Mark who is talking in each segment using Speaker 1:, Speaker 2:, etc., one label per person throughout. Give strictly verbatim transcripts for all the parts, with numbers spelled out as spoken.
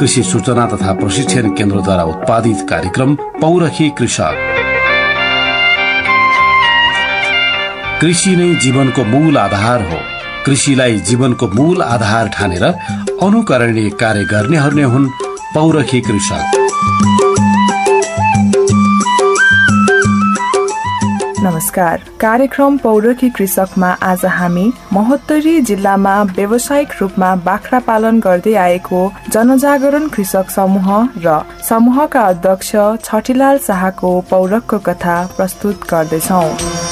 Speaker 1: कृषि सूचना तथा प्रशिक्षण केन्द्रद्वारा उत्पादित कार्यक्रम पौरखी कृषक। कृषि नै जीवनको मूल आधार हो। कृषिलाई जीवनको मूल आधार ठानेर अनुकरणीय कार्य गर्नेहरू नै हुन् पौरखी कृषक।
Speaker 2: नमस्कार, कार्यक्रम पौरखी कृषकमा आज हामी महोत्तरी जिल्लामा व्यावसायिक रूपमा बाख्रा पालन गर्दै आएको जनजागरण कृषक समूह र समूहका अध्यक्ष छठीलाल शाहको पौरखको कथा प्रस्तुत गर्दैछौँ।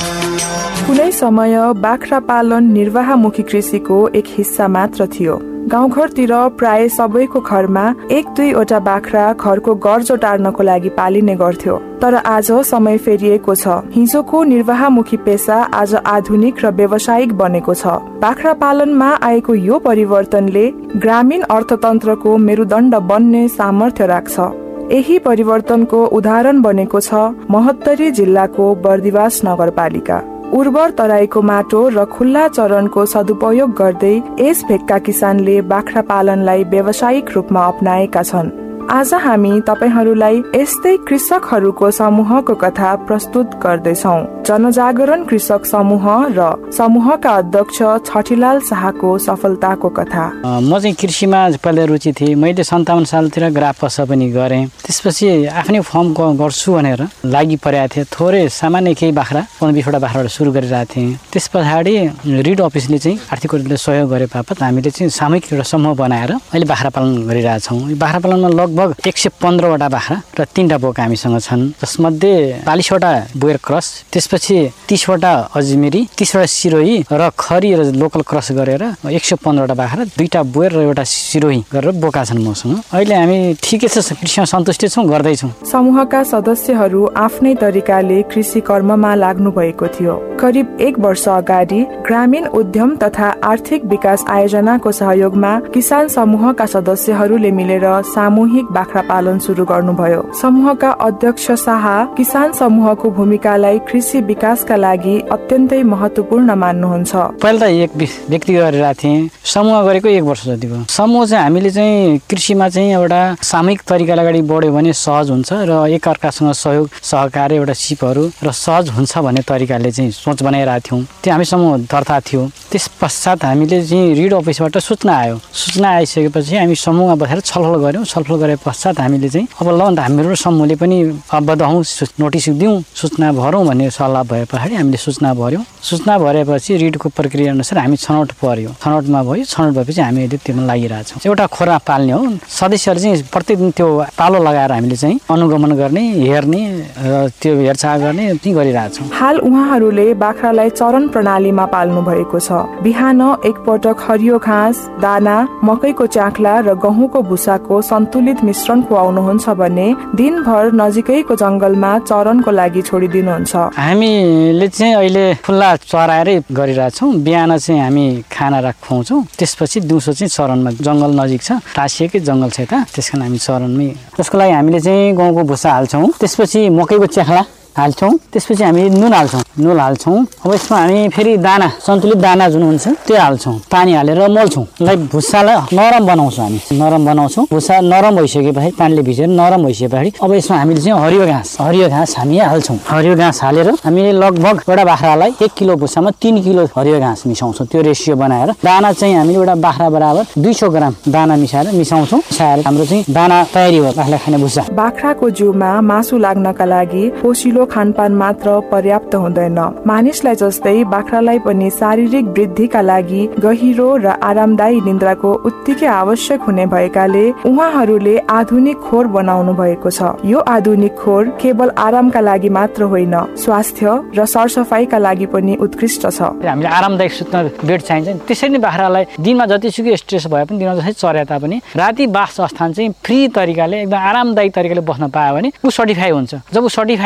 Speaker 2: कुनै समय बाख्रा पालन निर्वाहमुखी कृषिको एक हिस्सा मात्र थियो। गाउँघरतिर प्राय सबैको घरमा एक दुईवटा बाख्रा घरको गर्जो टार्नको लागि पालिने गर्थ्यो। तर आज समय फेरिएको छ। हिजोको निर्वाहमुखी पेसा आज आधुनिक र व्यावसायिक बनेको छ। बाख्रा पालनमा आएको यो परिवर्तनले ग्रामीण अर्थतन्त्रको मेरुदण्ड बन्ने सामर्थ्य राख्छ। यही परिवर्तनको उदाहरण बनेको छ महोत्तरी जिल्लाको बर्दिवास नगरपालिका। उर्वर तराईको माटो र खुल्ला चरणको सदुपयोग गर्दै यस भेगका किसानले बाख्रा पालनलाई व्यावसायिक रूपमा अपनाएका छन्। आज हामी तपाईहरूलाई यस्तै कृषकहरूको समूहको कथा प्रस्तुत गर्दैछौँ। जनजागरण कृषक समूह र समूहका अध्यक्ष छठीलाल शाहको सफलताको कथा।
Speaker 3: म चाहिँ कृषिमा पहिला रुचि थिएँ। मैले सन्ताउन्न सालतिर ग्राफस पनि गरेँ। त्यसपछि आफ्नै फर्म गर्छु भनेर लागि परेको थिएँ। थोरै सामान्य केही बाख्रा पन्ध्र बिसवटा बाख्राबाट सुरु गरिरहेको थिएँ। त्यस पछाडि रिड अफिसले चाहिँ आर्थिक रूपले सहयोग गरे बापत हामीले चाहिँ सामूहिक एउटा समूह बनाएर अहिले बाख्रा पालन गरिरहेछौँ। बाख्रा पालनमा लगभग एक सय पन्ध्रवटा बाख्रा र तीनवटा बोका हामीसँग छन्, जसमध्ये चालिसवटा बोयर क्रस, त्यसपछि तीसवटा अजमेरी, तीसवटा सिरोही र खरी र लोकल क्रस गरेर एक सय पन्ध्रवटा बाख्रा, दुईवटा बोयर र एउटा सिरोही गरेर बोका छन् मसँग। अहिले हामी ठिकै छ, कृषिमा सन्तुष्ट छौँ, गर्दैछौँ।
Speaker 2: समूहका सदस्यहरू आफ्नै तरिकाले कृषि कर्ममा लाग्नु भएको थियो। करिब एक वर्ष अगाडि ग्रामीण उद्यम तथा आर्थिक विकास आयोजनाको सहयोगमा किसान समूहका सदस्यहरूले मिलेर सामूहिक बाख्रा पालन सुरु गर्नुभयो। समूहका अध्यक्ष शाह किसान समूहको भूमिकालाई कृषि विकासका लागि अत्यन्तै महत्वपूर्ण मान्नुहुन्छ।
Speaker 3: पहिला त एक व्यक्ति गरेर थिएँ, समूह गरेको एक वर्ष जति भयो। समूह चाहिँ हामीले चाहिँ कृषिमा चाहिँ एउटा सामूहिक तरिकाले अगाडि बढ्यो भने सहज हुन्छ र एकअर्कासँग सहयोग सहकार्य एउटा सिपहरू र सहज हुन्छ भन्ने तरिकाले चाहिँ सोच बनाइरहेको थियौँ। त्यो हामी समूह दर्ता थियो। त्यस पश्चात हामीले चाहिँ रिड अफिसबाट सूचना आयो। सूचना आइसकेपछि हामी समूहमा बसेर छलफल गऱ्यौँ। छलफल गरे पश्चात हामीले चाहिँ अब ल अन्त हाम्रो समूहले पनि अवध हौँ, नोटिस दिउँ, सूचना भरौँ भन्ने सल्लाह भए पछाडि हामीले सूचना भर्यौँ। सूचना भरेपछि रिडको प्रक्रिया अनुसार हामी छनौट पर्यो। छनौटमा भयो। छनौट भएपछि हामीले त्योमा लागिरहेछौँ। एउटा खोरा पाल्ने हो। सदस्यहरू चाहिँ प्रत्येक त्यो पालो लगाएर हामीले चाहिँ अनुगमन गर्ने, हेर्ने र त्यो हेरचाह गर्ने पनि गरिरहेछौँ।
Speaker 2: हाल उहाँहरूले बाख्रालाई चरण प्रणालीमा पाल्नु भएको छ। बिहान एकपटक हरियो घाँस, दाना, मकैको चाख्ला र गहुँको भुसाको सन्तुलित मिश्रण खुवाउनुहुन्छ भने दिनभर नजिकैको जंगलमा चरनको लागि छोडिदिनुहुन्छ।
Speaker 3: हामीले चाहिँ अहिले खुल्ला चराएरै गरिरहेछौँ। बिहान चाहिँ हामी खाना राख खुवाउँछौँ। त्यसपछि दिउँसो चाहिँ चरणमा, जङ्गल नजिक छ, टाँसिएकै जङ्गल छ यता, त्यस कारण हामी चरणमै। त्यसको लागि हामीले चाहिँ गहुँको भुसा हाल्छौँ। त्यसपछि मकैको च्याख्ला हाल्छौँ। त्यसपछि हामी नुन हाल्छौँ। नुन हाल्छौँ। अब यसमा हामी फेरि दाना, सन्तुलित दाना जुन हुन्छ त्यो हाल्छौँ। पानी हालेर मल्छौँ। लाई भुसालाई नरम बनाउँछौँ। हामी नरम बनाउँछौँ। भुसा नरम भइसकेपछि पानीले भिजेर नरम भइसकेपछि अब यसमा हामीले चाहिँ हरियो घाँस हरियो घाँस हामी हाल्छौँ। हरियो घाँस हालेर हामीले लगभग एउटा बाख्रालाई एक किलो भुसामा तीन किलो हरियो घाँस मिसाउँछौँ। त्यो रेसियो बनाएर दाना चाहिँ हामीले एउटा बाख्रा बराबर दुई सौ ग्राम दाना मिसाएर मिसाउँछौँ। मिसाएर हाम्रो चाहिँ दाना तयारी हो बाख्राले खाने भुसा।
Speaker 2: बाख्राको जिउमा मासु लाग्नका लागि पोसिलो खानपान मात्र पर्याप्त हुँदैन। मानिसलाई जस्तै बाख्रालाई पनि शारीरिक वृद्धिका लागि गहिरो र आरामदायी निन्द्राको उत्तिकै आवश्यक हुने भएकाले उहाँहरूले आधुनिक खोर बनाउनु भएको छ। यो आधुनिक खोर केवल आरामका लागि मात्र होइन, स्वास्थ्य र सरसफाइका लागि पनि उत्कृष्ट छ।
Speaker 3: हामीले आरामदायक सुत्न बेड चाहिन्छ। त्यसरी नै बाख्रालाई दिनमा जतिसुकै स्ट्रेस भए पनि, दिनमा जसरी चरे तापनि राति बास स्थान चाहिँ फ्री तरिकाले एकदम आरामदायी तरिकाले बस्न पायो भने ऊ सर्टिफाई हुन्छ। जब ऊ सर्टिफाई हुन्छ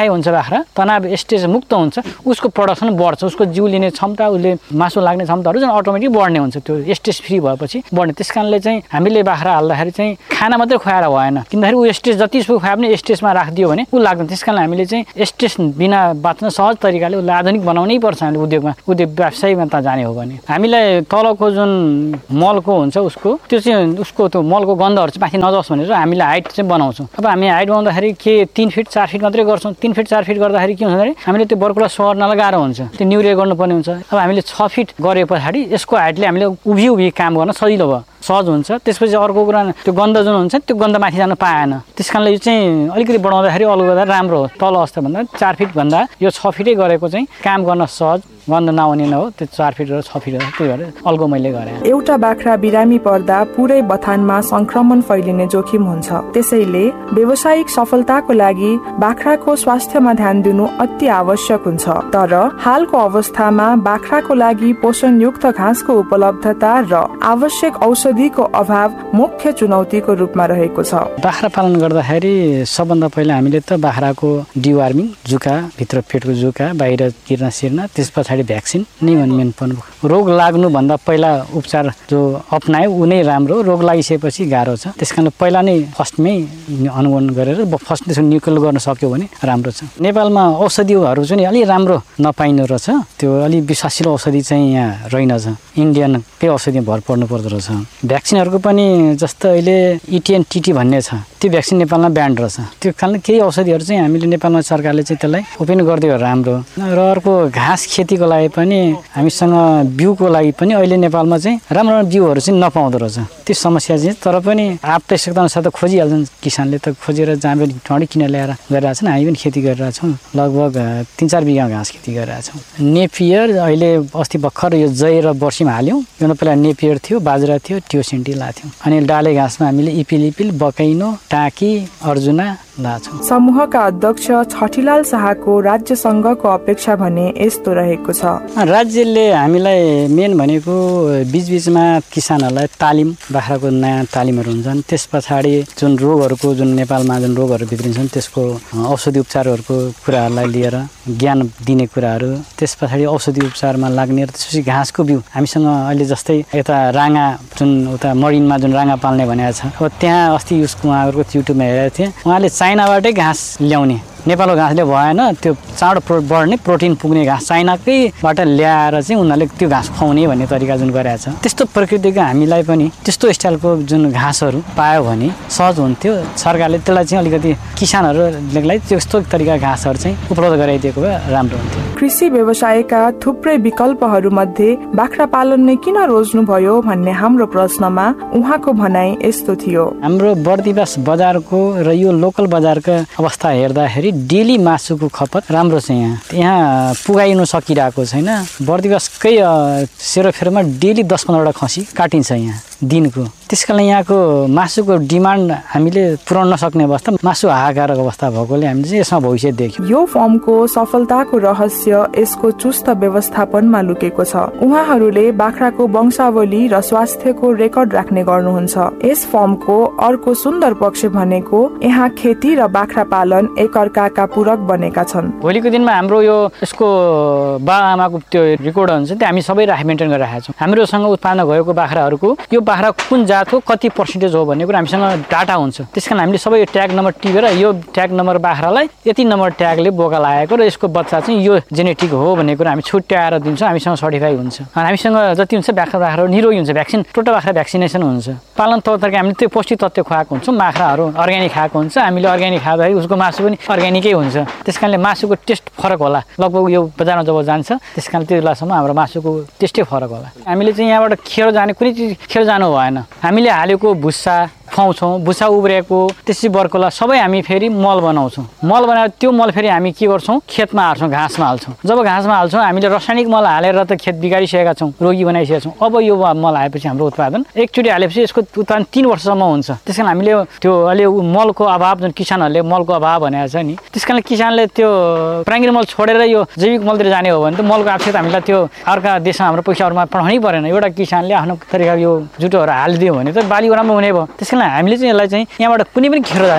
Speaker 3: बाख्रा तनाव स्ट्रेस मुक्त हुन्छ उसको प्रोडक्सन बढ्छ उसको जिउ लिने क्षमता उसले मासु लाग्ने क्षमताहरू चाहिँ अटोमेटिक बढ्ने हुन्छ त्यो स्ट्रेस फ्री भएपछि बढ्ने त्यस कारणले चाहिँ हामीले बाख्रा हाल्दाखेरि चाहिँ खाना मात्रै खुवाएर भएन किनभने ऊ स्ट्रेस जतिसुकै खुवाए पनि स्ट्रेसमा राखिदियो भने ऊ लाग्दैन त्यस कारण हामीले चाहिँ स्ट्रेस बिना बाँच्न सहज तरिकाले उसलाई आधुनिक बनाउनै पर्छ हामीले उद्योगमा उद्योग व्यवसायमा त जाने हो भने हामीलाई तलको जुन मलको हुन्छ उसको त्यो चाहिँ उसको त्यो मलको गन्धहरू चाहिँ माथि नजाओस् भनेर हामीले हाइट चाहिँ बनाउँछौँ अब हामी हाइट बनाउँदाखेरि के तिन फिट चार फिट मात्रै गर्छौँ तिन फिट चार फिट गर्दाखेरि के हुन्छ भने हामीले त्यो बर्कुला सर्नलाई गाह्रो हुन्छ त्यो न्युरे गर्नुपर्ने हुन्छ अब हामीले छ फिट गरे पछाडि यसको हाइटले हामीले उभि उभि काम गर्न सजिलो भयो सहज हुन्छ त्यसपछि अर्को कुरा त्यो गन्ध जुन हुन्छ त्यो गन्ध माथि जान पाएन त्यस कारणले यो चाहिँ अलिकति बढाउँदाखेरि अल्गो गर्दा राम्रो हो तल अवस्थाभन्दा चार फिट भन्दा यो छ फिटै गरेको चाहिँ काम गर्न सहज गन्ध नआउने न हो त्यो चार फिट र छ फिट त्यो गरेर अल्गो मैले गरेँ
Speaker 2: एउटा बाख्रा बिरामी पर्दा पुरै बथानमा संक्रमण फैलिने जोखिम हुन्छ त्यसैले व्यावसायिक सफलताको लागि बाख्राको स्वास्थ्यमा ध्यान दिनु अति आवश्यक हुन्छ तर हालको अवस्थामा बाख्राको लागि पोषणयुक्त घाँसको उपलब्धता र आवश्यक औषधिको अभाव मुख्य चुनौतीको रूपमा रहेको छ
Speaker 3: बाख्रा पालन गर्दाखेरि सबभन्दा पहिला हामीले त बाख्राको डिवार्मिङ जुका भित्र पेटको जुका बाहिर किर्न सिर्न त्यस पछाडि भ्याक्सिन नै मेन पर्नु रोग लाग्नुभन्दा पहिला उपचार जो अप्नायो ऊ नै राम्रो रोग लागिसकेपछि गाह्रो छ त्यस कारण पहिला नै फर्स्टमै अनुगमन गरेर फर्स्ट त्यसको निकल गर्न सक्यो भने राम्रो छ नेपालमा औषधिहरू चाहिँ अलि राम्रो नपाइनु रहेछ त्यो अलि विश्वासिलो औषधि चाहिँ यहाँ रहेनछ इन्डियनकै औषधिमा भर पर्नु पर्दो रहेछ भ्याक्सिनहरूको पनि जस्तो अहिले इटिएन टिटी भन्ने छ त्यो भ्याक्सिन नेपालमा ब्यान्ड रहेछ त्यो कारण केही औषधिहरू चाहिँ हामीले नेपालमा सरकारले चाहिँ त्यसलाई ओपन गरिदियो राम्रो र अर्को घाँस खेतीको लागि पनि हामीसँग बिउको लागि पनि अहिले नेपालमा चाहिँ राम्रो राम्रो बिउहरू चाहिँ नपाउँदो रहेछ त्यो समस्या चाहिँ तर पनि आवश्यकता अनुसार त खोजिहाल्छन् किसानले त खोजेर जहाँ पनि ठडी किनेर ल्याएर गरिरहेछन् हामी पनि खेती गरिरहेछौँ लगभग तिन चार बिघा घाँस खेती गरिरहेछौँ नेपियर अहिले अस्ति भर्खर यो जय र वर्षीमा हाल्यौँ यो पहिला नेपियर थियो बाजरा थियो ट्योसेन्टी लाथ्यौँ अनि डाले घाँसमा हामीले इपिल इपिल बकैनो टाकी अर्जुना लाछौँ
Speaker 2: समूहका अध्यक्ष छठीलाल शाहको राज्य संघको अपेक्षा भने यस्तो रहेको छ
Speaker 3: राज्यले हामीलाई मेन भनेको बीचबीचमा किसानहरूलाई तालिम बाख्राको नयाँ तालिमहरू हुन्छन् त्यस पछाडि जुन रोगहरूको जुन नेपालमा जुन रोगहरू भित्रिन्छन् त्यसको औषधि उपचारहरूको कुराहरूलाई लिएर ज्ञान दिने कुराहरू त्यस पछाडि औषधि उपचारमा लाग्ने र त्यसपछि घाँसको बिउ हामीसँग अहिले जस्तै यता राँगा जुन उता मरिनमा जुन राँगा पाल्ने भनेको छ अब त्यहाँ अस्ति उसको उहाँहरूको युट्युबमा हेरेको थिएँ उहाँले चाइनाबाटै घाँस ल्याउने नेपालको घाँसले भएन त्यो चाँडो प्रो बढ्ने प्रोटिन पुग्ने घाँस चाइनाकैबाट ल्याएर चाहिँ उनीहरूले त्यो घाँस खुवाउने भन्ने तरिका जुन गरेको छ त्यस्तो प्रकृतिको हामीलाई पनि त्यस्तो स्टाइलको जुन घाँसहरू पायो भने सहज हुन्थ्यो सरकारले त्यसलाई चाहिँ अलिकति किसानहरूलाई त्यस्तो तरिका घाँसहरू चाहिँ उपलब्ध गराइदिएको भए राम्रो हुन्थ्यो
Speaker 2: कृषि व्यवसायका थुप्रै विकल्पहरू मध्ये बाख्रा पालन नै किन रोज्नुभयो भन्ने हाम्रो प्रश्नमा उहाँको भनाइ यस्तो थियो
Speaker 3: हाम्रो बर्दिवास बजारको र यो लोकल बजारको अवस्था हेर्दाखेरि डेली मासुको खपत राम्रो छ यहाँ यहाँ पुगाइनु सकिरहेको छैन बर्दिवासकै सेरोफेरोमा डेली दस पन्ध्रवटा खसी काटिन्छ यहाँ दिनको त्यसकारण यहाँको मासुको डिमान्ड हामीले पुर्याउन नसक्ने अवस्था मासु हाहाकारको अवस्था भएकोले हामीले चाहिँ यसमा भविष्य देख्यौँ
Speaker 2: यो फर्मको सफलताको रहस्य यसको चुस्त व्यवस्थापनमा लुकेको छ उहाँहरूले बाख्राको वंशावली र स्वास्थ्यको रेकर्ड राख्ने गर्नुहुन्छ यस फर्मको अर्को सुन्दर पक्ष भनेको यहाँ खेती र बाख्रा पालन एकअर्काका पूरक बनेका छन्
Speaker 3: भोलिको दिनमा हाम्रो यो यसको बाआमाको त्यो रेकर्ड हुन्छ त्यो हामी सबै राखी मेन्टेन गरिरहेका छौँ हामीहरूसँग उत्पादन भएको बाख्राहरूको यो बाख्रा कुन जातको कति पर्सेन्टेज हो भन्ने कुरा हामीसँग डाटा हुन्छ त्यसकारण हामीले सबै ट्याग नम्बर टिपेर यो ट्याग नम्बर बाख्रालाई यति नम्बर ट्यागले बोका लागेको र यसको बच्चा चाहिँ यो जेनेटिक हो भन्ने कुरा हामी छुट्याएर दिन्छौँ हामीसँग सर्टिफाई हुन्छ अनि हामीसँग जति हुन्छ बाख्रा बाख्राहरू निरोगी हुन्छ भ्याक्सिन टोटल बाख्रा भ्याक्सिनेसन हुन्छ पालन तौरतरिका हामीले त्यो पौष्टिक तत्त्व खुवाएको हुन्छौँ बाख्राहरू अर्ग्यानिक खाएको हुन्छ हामीले अर्ग्यानिक खाँदाखेरि उसको मासु पनि अर्ग्यानिकै हुन्छ त्यस कारणले मासुको टेस्ट फरक होला लगभग यो बजारमा जब जान्छ त्यस कारण त्यो बेलासम्म हाम्रो मासुको टेस्टै फरक होला हामीले चाहिँ यहाँबाट खेर जाने कुनै चिज खेर जानु भएन हामीले हालेको भुस्सा खुवाउँछौँ भुस्सा उब्रिएको त्यसपछि बर्कोला सबै हामी फेरि मल बनाउँछौँ मल बनाएर त्यो मल फेरि हामी के गर्छौँ खेतमा हाल्छौँ घाँसमा हाल्छौँ जब घाँसमा हाल्छौँ हामीले रासायनिक मल हालेर त खेत बिगारिसकेका छौँ रोगी बनाइसकेका छौँ अब यो मल आएपछि हाम्रो उत्पादन एकचोटि हालेपछि यसको उत्पादन तिन वर्षसम्म हुन्छ त्यस कारण हामीले त्यो अहिले मलको अभाव जुन किसानहरूले मलको अभाव भनेको छ नि त्यस कारण किसानले त्यो प्राङ्गिक मल छोडेर यो जैविक मलतिर जाने हो भने त मलको आवश्यकता हामीलाई त्यो अर्का देशमा हाम्रो पैसाहरूमा पठाउनै परेन एउटा किसानले आफ्नो तरिका यो जुटोहरू हालिदियो भने त बाली राम्रो हुने भयो त्यस कारण हामीले चाहिँ यसलाई चाहिँ यहाँबाट कुनै पनि खेर जाँदैन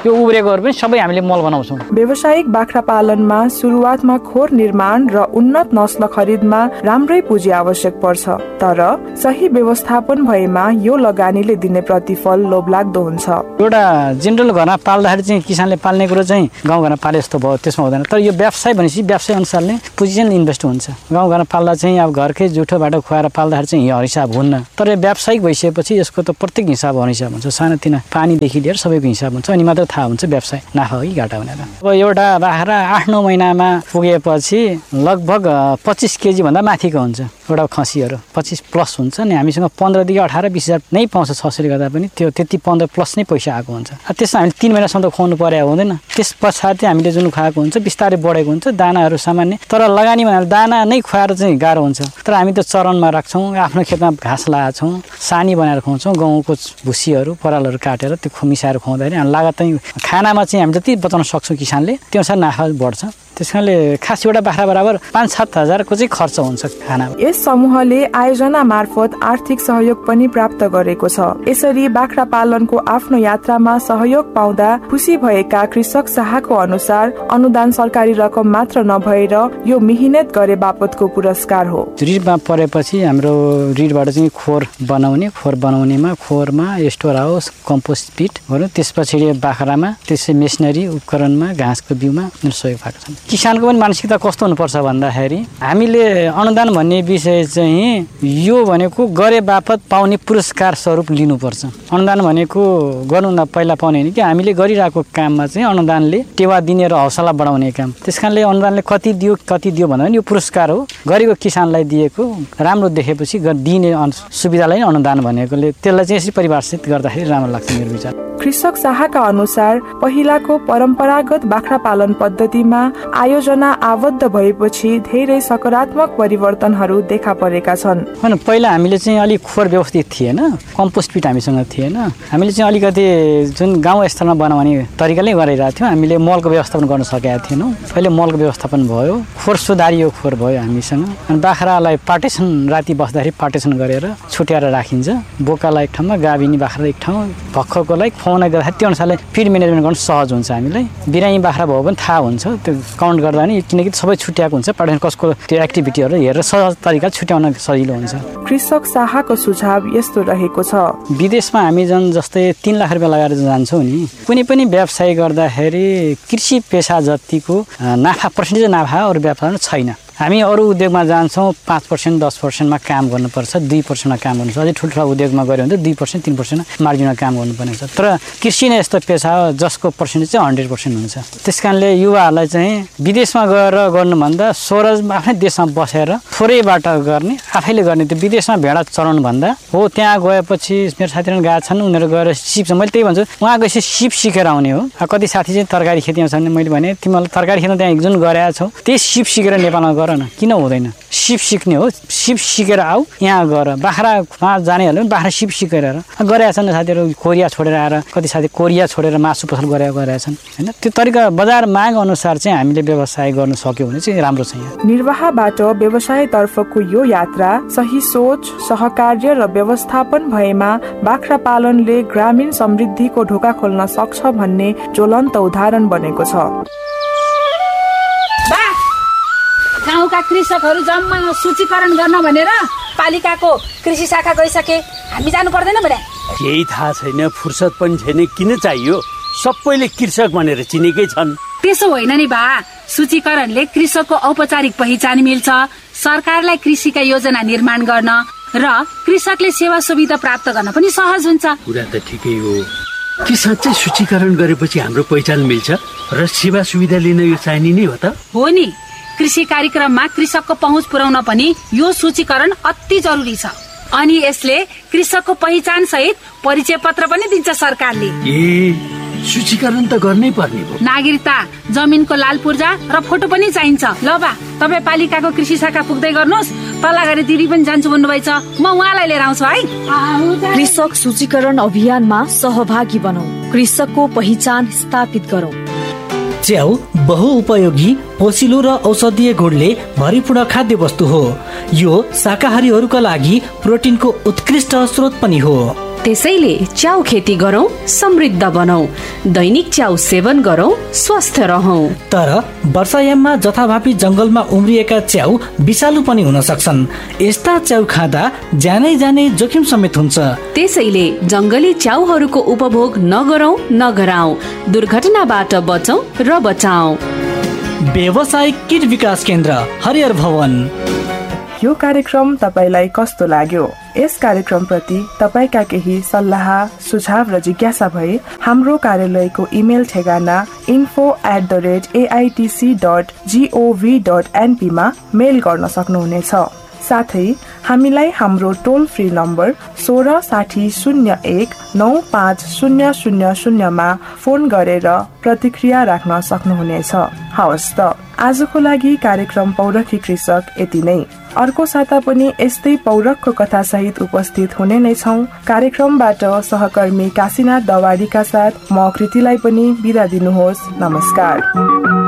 Speaker 3: यो उब्रेकोहरू पनि सबै हामीले मल बनाउँछौँ।
Speaker 2: व्यावसायिक बाख्रा पालनमा सुरुवातमा खोर निर्माण र उन्नत नस्ल खरिदमा राम्रै पुँजी आवश्यक पर्छ, तर सही व्यवस्थापन भएमा यो लगानीले दिने प्रतिफल लोभलाग्दो हुन्छ।
Speaker 3: एउटा जेनरल घरमा पाल्दाखेरि चाहिँ किसानले पाल्ने कुरो चाहिँ गाउँघरमा पाले जस्तो भयो, त्यसमा हुँदैन। तर यो व्यवसाय भनेपछि व्यवसाय अनुसारले पुँजी चाहिँ इन्भेस्ट हुन्छ। गाउँघरमा पाल्दा चाहिँ अब घरकै जुठो बाटो खुवाएर पाल्दाखेरि चाहिँ यो हिसाब हुन्न, तर व्यावसायिक भइसकेपछि यसको त प्रत्येक हिसाब हिसाब हुन्छ। सानोतिनो पानीदेखि लिएर सबैको हिसाब हुन्छ, अनि मात्र थाहा हुन्छ व्यवसाय नाफा हो कि घाटा भनेर। अब एउटा बाख्रा आठ नौ महिनामा पुगेपछि लगभग पच्चिस केजी भन्दा माथिको हुन्छ एउटा खसीहरू, पच्चिस प्लस हुन्छ। अनि हामीसँग पन्ध्रदेखि अठार बिस हजार नै पाउँछ छसरी गर्दा पनि, त्यो त्यति पन्ध्र प्लस नै पैसा आएको हुन्छ। त्यसमा हामीले तिन महिनासम्म त खुवाउनु परेको हुँदैन। त्यस पछाडि हामीले जुन खुवाएको हुन्छ बिस्तारै बढेको हुन्छ दानाहरू सामान्य, तर लगानी भनेर दाना नै खुवाएर चाहिँ गाह्रो हुन्छ। तर हामी त चरणमा राख्छौँ, आफ्नो खेतमा घाँस लगाएको छौँ, सानी बनाएर खुवाउँछौँ, गहुँको भुसीहरू परालहरू काटेर त्यो मिसाएर खुवाउँदाखेरि लागत चाहिँ खानामा चाहिँ हामी जति बचाउन सक्छौँ किसानले त्यो अनुसार नाफा बढ्छ। त्यस कारणले खास एउटा बाख्रा बराबर पाँच सात हजारको चाहिँ खर्च हुन्छ खाना।
Speaker 2: यस समूहले आयोजना मार्फत आर्थिक सहयोग पनि प्राप्त गरेको छ। यसरी बाख्रा पालनको आफ्नो यात्रामा सहयोग पाउँदा खुसी भएका कृषक शाहको अनुसार अनुदान सरकारी रकम मात्र नभएर यो मिहिनेत गरे बापतको पुरस्कार हो।
Speaker 3: ऋणमा परेपछि हाम्रो ऋणबाट चाहिँ खोर बनाउने, खोर बनाउनेमा खोरमा स्टोर हाउस, कम्पोस्ट पिट भनौँ, त्यसपछि बाख्रामा त्यसै मेसिनरी उपकरणमा घाँसको बिउमा सहयोग भएको छ। किसानको पनि मानसिकता कस्तो हुनुपर्छ भन्दाखेरि हामीले अनुदान भन्ने विषय चाहिँ यो भनेको गरे बापत पाउने पुरस्कार स्वरूप लिनुपर्छ। अनुदान भनेको गर्नुभन्दा पहिला पाउने होइन कि हामीले गरिरहेको काममा चाहिँ अनुदानले टेवा दिने र हौसला बढाउने काम। त्यस कारणले अनुदानले कति दियो कति दियो भन्दा पनि यो पुरस्कार हो, गरेको किसानलाई दिएको राम्रो देखेपछि दिने सुविधालाई नै अनुदान भनेकोले त्यसलाई चाहिँ यसरी परिभाषित गर्दाखेरि राम्रो लाग्छ मेरो विचार।
Speaker 2: कृषक शाहका अनुसार पहिलाको परम्परागत बाख्रा पालन पद्धतिमा आयोजना आबद्ध भएपछि धेरै सकारात्मक परिवर्तनहरू देखा परेका छन्।
Speaker 3: होइन, पहिला हामीले चाहिँ अलिक खोर व्यवस्थित थिएन, कम्पोस्ट पिट हामीसँग थिएन। हामीले चाहिँ अलिकति जुन गाउँ स्तरमा बनाउने तरिकाले गरिरहेको थियौँ, हामीले मलको व्यवस्थापन गर्न सकेका थिएनौँ। अहिले मलको व्यवस्थापन भयो, खोर सुधारियो खोर भयो हामीसँग। अनि बाख्रालाई पार्टेसन राति बस्दाखेरि पार्टेसन गरेर छुट्याएर राखिन्छ, बोकालाई एक ठाउँमा, गाभिनी बाख्रा एक ठाउँ, भक्खरकोलाई खुवाउन गर्दाखेरि त्यो अनुसारले फिड म्यानेजमेन्ट गर्न सहज हुन्छ। हामीलाई बिरामी बाख्रा भयो भने थाहा हुन्छ त्यो काउन्ट गर्दा नि, किनकि सबै छुट्याएको हुन्छ, पार्टेसन कसको त्यो एक्टिभिटीहरू हेरेर सहज तरिका छुट्याउन सजिलो हुन्छ।
Speaker 2: कृषक शाहको सुझाव यस्तो रहेको छ,
Speaker 3: विदेशमा हामी जन जस्तै तीन लाख रुपियाँ लगाएर जान्छौँ नि, कुनै पनि व्यवसाय गर्दाखेरि कृषि पेसा जतिको नाफा पर्सेन्टेज नाफा अरू व्यवसायमा छैन। हामी अरू उद्योगमा जान्छौँ पाँच पर्सेन्ट दस पर्सेन्टमा काम गर्नुपर्छ, दुई पर्सेन्टमा काम गर्नुपर्छ। अझै ठुल्ठुला उद्योगमा गऱ्यो भने त दुई पर्सेन्ट तिन पर्सेन्ट मार्जिनमा काम गर्नुपर्ने हुन्छ। तर कृषि नै यस्तो पेसा हो जसको पर्सेन्टेज चाहिँ हन्ड्रेड पर्सेन्ट हुन्छ। त्यस कारणले युवाहरूलाई चाहिँ विदेशमा गएर गर्नुभन्दा स्वराजमा आफ्नै देशमा बसेर थोरैबाट गर्ने, आफैले गर्ने। त्यो विदेशमा भेडा चराउनुभन्दा हो त्यहाँ गएपछि मेरो साथीहरू गएका छन्, उनीहरू गएर सिप्छ। मैले त्यही भन्छु, उहाँ गएपछि सिप सिकेर आउने हो। कति साथी चाहिँ तरकारी खेतीमा छन्, मैले भने तिमीलाई तरकारी खेतीमा त्यहाँ जुन गरेका छौ त्यही सिप सिकेर नेपालमा गर न, किन हुँदैन? सिप सिक्ने हो, सिप सिकेर आऊ, यहाँ गर। बाख्रामा जानेहरूले पनि बाख्रा सिप सिकेर गरेका छन् साथीहरू। कोरिया छोडेर आएर कति साथी कोरिया छोडेर मासु पसल गरेर गरेका छन् होइन। त्यो तरिका बजार माग अनुसार चाहिँ हामीले व्यवसाय गर्न सक्यो भने चाहिँ राम्रो छ। यहाँ
Speaker 2: निर्वाहबाट व्यवसायतर्फको यो यात्रा सही सोच, सहकार्य र व्यवस्थापन भएमा बाख्रा पालनले ग्रामीण समृद्धिको ढोका खोल्न सक्छ भन्ने ज्वलन्त उदाहरण बनेको छ।
Speaker 4: गाउँका कृषकहरू जम्मा सूचीकरण गर्न भनेर पालिकाको कृषि शाखा गइसके, हामी जानु पर्दैन भने?
Speaker 5: केही थाहा छैन, फुर्सद पनि छैन, किन चाहियो? सबैले कृषक भनेर चिनेकै छन्।
Speaker 4: त्यसो होइन नि बा, सूचीकरणले कृषकको औपचारिक पहिचान मिल्छ, सरकारलाई कृषिका योजना निर्माण गर्न र कृषकले सेवा सुविधा प्राप्त गर्न पनि सहज हुन्छ।
Speaker 5: कुरा त ठिकै हो कि साँच्चै सूचीकरण गरेपछि हाम्रो पहिचान मिल्छ र सेवा सुविधा लिन यो चाहिने नै हो त?
Speaker 4: हो नि, कृषि कार्यक्रममा कृषकको पहुँच पुर्याउन पनि यो सूचीकरण अति जरुरी छ। अनि यसले कृषकको पहिचान सहित परिचय पत्र पनि दिन्छ सरकारले।
Speaker 5: ए सूचीकरण त गर्नै पर्ने हो।
Speaker 4: नागरिकता, जमिनको लाल पूर्जा र फोटो पनि चाहिन्छ। ल बा, तपाईँ पालिकाको कृषि शाखा पुग्दै गर्नुहोस्। तल्लाघारी दिदी पनि जान्छु भन्नुभएछ, म उहाँलाई लिएर आउँछु है।
Speaker 6: कृषक सूचीकरण अभियानमा सहभागी बनौं, कृषकको पहिचान स्थापित गरौं।
Speaker 7: च्याउ बहुउपयोगी, पोसिलो र औषधीय गुणले भरिपूर्ण खाद्य वस्तु हो। यो शाकाहारीहरूका लागि प्रोटिनको उत्कृष्ट स्रोत पनि हो।
Speaker 8: त्यसैले च्याउ खेती गरौं, समृद्ध बनौं, दैनिक च्याउ सेवन गरौं, स्वस्थ रहौं।
Speaker 7: तर वर्षायाममा जथाभावी जंगलमा उम्रिएका च्याउ विषालु पनि हुन सक्छन्। यस्ता च्याउ खाँदा ज्यानै जाने जोखिम समेत हुन्छ।
Speaker 8: त्यसैले जंगली च्याउहरूको उपभोग नगरौं, नगराउँ, दुर्घटनाबाट बचौं र बचाऊ।
Speaker 7: व्यावसायिक कीट विकास केन्द्र, हरिहर भवन।
Speaker 2: यो कार्यक्रम तपाईलाई कस्तो लाग्यो? यस कार्यक्रम प्रति तपाईका केही सल्लाह, सुझाव र जिज्ञासा भए हाम्रो कार्यालयको इमेल ठेगाना info at the rate एआइटिसी dot gov dot NP मा मेल गर्न सक्नुहुनेछ। साथै हामीलाई हाम्रो टोल फ्री नम्बर सोह्र साठी शून्य एक नौ पाँच शून्य शून्य शून्यमा फोन गरेर प्रतिक्रिया राख्न सक्नुहुनेछ। हवस् त, आजको लागि कार्यक्रम पौरखी कृषक यति नै। अर्को साता पनि यस्तै पौरखको कथा सहित उपस्थित हुने नै छौं। कार्यक्रमबाट सहकर्मी काशीनाथ दवाडीका साथ म कृतिलाई पनि बिदा दिनुहोस्। नमस्कार।